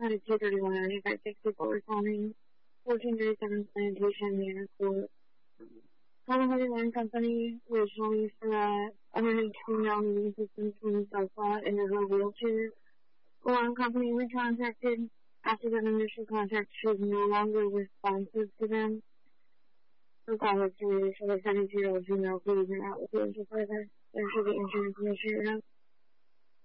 at 2:31 95 people responding 1437 Plantation Manor Court. Colorado Wine Company originally for underneath female meeting systems from the sofa in her wheelchair. The wine company we contacted after that initial contact, she was no longer responsive to them. The call was to the 72-year-old female who was not with the further. There should be insurance information.